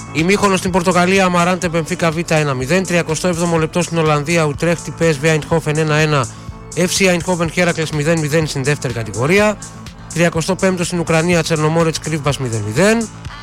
Ημίχρονο στην Πορτογαλία, Αμαράντε Μπενφίκα Β 1-0. 37ο λεπτό στην Ολλανδία, Ουτρέχτη PSV Eindhoven 1-1. FC Eindhoven Heracles 0-0 στην δεύτερη κατηγορία. 35ο στην Ουκρανία, Τσερνομόρετς Κρύβμπας 0-0.